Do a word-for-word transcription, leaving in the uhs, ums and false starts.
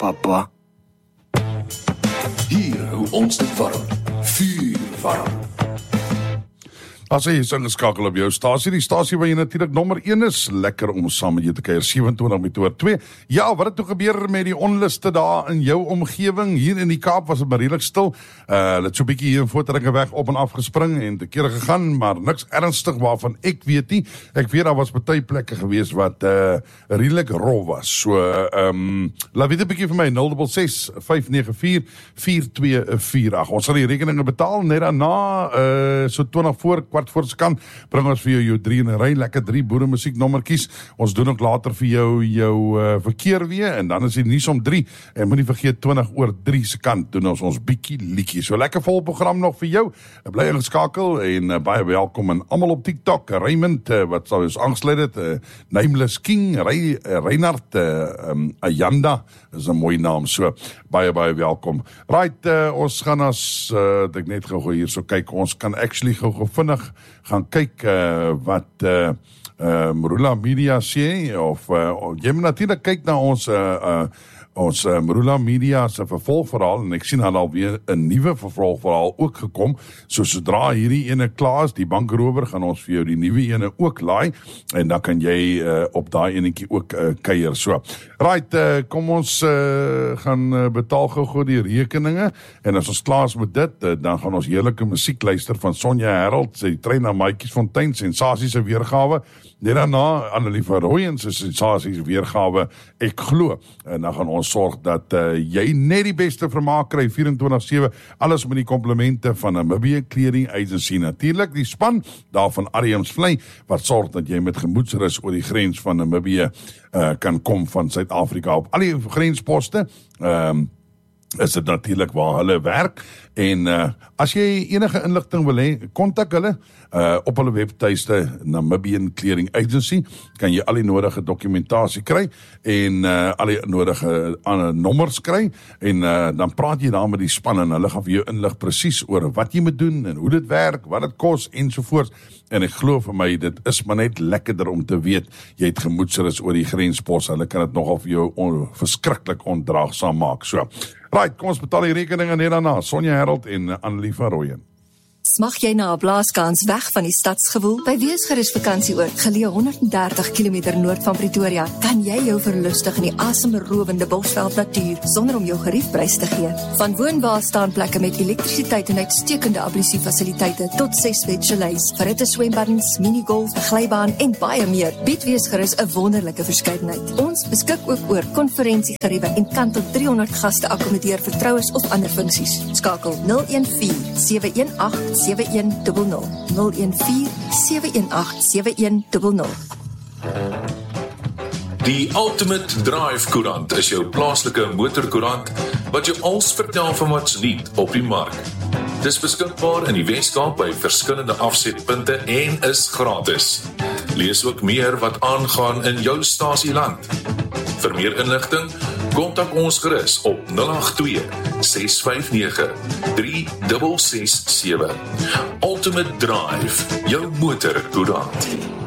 pappa. Hier hoe ons dit warm. Vuur warm. As jy is ingeskakel op jou stasie, die stasie waar jy natuurlik nommer een is, lekker om saam met jou te kuier, sewe en twintig met oor twee. Ja, wat het toe gebeur met die onluste daar in jou omgewing? Hier in die Kaap was het maar redelijk stil. Uh, het so bykie hier in Voortringe weg op en af gespring en te kere gegaan, maar niks ernstig waarvan ek weet nie. Ek weet, daar was baie plekke gewees wat uh, redelijk rol was. So, um, laat weet een bykie vir my, nul ses ses vyf nege vier vier twee vier agt. Ons sal die rekeninge betaal, net daarna, uh, so twintig voor, kwart voor se kant, bring ons vir jou jou drie in 'n ry, lekker drie boere musiek nommertjies. Ons doen ook later vir jou jou uh, verkeer weer, en dan is die nuus om drie, en moet nie vergeet twintig oor drie se kant, doen ons ons bietjie liedjie. So lekker vol program nog vir jou, bly ingeskakel, en uh, baie welkom en almal op TikTok, Raymond, uh, wat sal ons aangesluit het, uh, Nameless King, Ray, uh, Reinhard, uh, um, Ayanda, is 'n mooi naam, so, baie, baie welkom. Right, uh, ons gaan as, uh, ek net gou hier so kyk, ons kan actually gou gou vinnig gaan kyk uh, wat uh, uh, Marula Media sê, of uh, jy moet natuurlik kyk na ons uh, uh, ons uh, Marula Media se vervolgverhaal, en ek sien hulle alweer 'n nuwe vervolgverhaal ook gekom, so sodra hierdie ene klaar is, die bankrower, gaan ons vir jou die nuwe ene ook laai, en dan kan jy uh, op daai enetjie ook uh, kuier, so. Right, uh, kom ons uh, gaan uh, betaal gou-gou die rekeninge, en as ons klaar is met dit, uh, dan gaan ons heerlike musiek luister van Sonja Harold, sy trein na Maatjiesfontein, sensasiese weergawe, net daarna Annelie van Rooyen se sensasiese weergawe, ek glo, en dan gaan ons sorg dat uh, jy net die beste vermaak kry, vierentwintig sewe, alles met die komplimente van Namibia Clearing Agency, natuurlik die span daarvan Ariams Vlei, wat sorg dat jy met gemoedsrus oor die grens van Namibia uh, kan kom van Suid-Afrika op al die grensposte, um, is dit natuurlik waar hulle werk, en uh, as jy enige inligting wil hê, kontak hulle uh, op hulle webtuiste Namibian Clearing Agency, kan jy al die nodige dokumentasie kry, en uh, al die nodige uh, nommers kry, en uh, dan praat jy daar met die span, en hulle gaan vir jou inlig presies oor wat jy moet doen, en hoe dit werk, wat dit kos, ensovoorts, en ek glo vir my, dit is maar net lekkerder om te weet, jy het gemoedsrus oor die grenspos, hulle kan dit nogal vir jou on, verskriklik ondraagsaam maak, so. Right, kom ons betaal die rekeninge net daarna, Sonja Harold en Annelie van Rooyen. Smag jy na 'n blaaskans weg van die stadsgewoel? By Weesgerus vakansieoord, geleë honderddertig kilometer noord van Pretoria, kan jy jou verlustig in die asemrowende Bosveld natuur sonder om jou geriefprys te gee. Van woonbare staanplekke met elektrisiteit en uitstekende ablusiefasiliteite tot ses bed chalets, verhitte swembaddens, minigolf, 'n glybaan en baie meer, bied Weesgerus 'n wonderlike verskeidenheid. Ons beskik ook oor konferensiegeriewe en kan tot driehonderd gaste akkommodeer vir troues of ander funksies. Skakel nul een vier sewe een agt sewe een nul nul nul een vier sewe een agt sewe een nul nul. Die Ultimate Drive Koerant is jou plaaslike motorkoerant wat jou alles vertel van wat's nuut op die mark. Dis beskikbaar in die Weskaap by verskillende afsetpunte en is gratis. Lees ook meer wat aangaan in jou stasieland. Vir meer inligting, kontak ons gerus op nul agt twee ses vyf nege drie ses ses sewe. Ultimate Drive, jou motorkoerant.